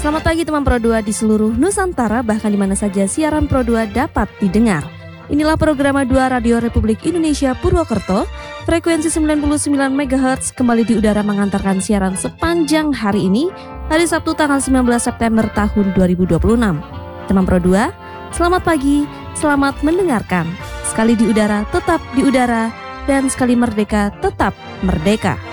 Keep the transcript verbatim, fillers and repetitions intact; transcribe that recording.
Selamat pagi teman Pro dua di seluruh Nusantara, bahkan di mana saja siaran Pro dua dapat didengar. Inilah program dua Radio Republik Indonesia Purwokerto, frekuensi sembilan puluh sembilan megahertz kembali di udara mengantarkan siaran sepanjang hari ini, hari Sabtu tanggal sembilan belas September tahun dua ribu dua puluh enam. Teman Pro dua, selamat pagi, selamat mendengarkan. Sekali di udara, tetap di udara, dan sekali merdeka, tetap merdeka.